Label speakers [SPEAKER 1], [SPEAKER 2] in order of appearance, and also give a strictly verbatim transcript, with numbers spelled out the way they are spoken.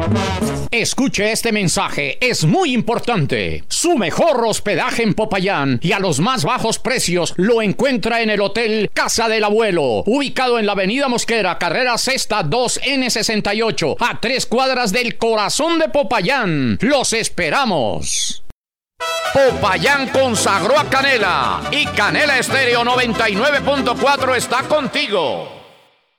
[SPEAKER 1] Escuche este mensaje, es muy importante. Su mejor hospedaje en Popayán y a los más bajos precios lo encuentra en el Hotel Casa del Abuelo, ubicado en la Avenida Mosquera, carrera sexta dos ene sesenta y ocho, a tres cuadras del corazón de Popayán. ¡Los esperamos! Popayán consagró a Canela y Canela Estéreo noventa y nueve punto cuatro está contigo.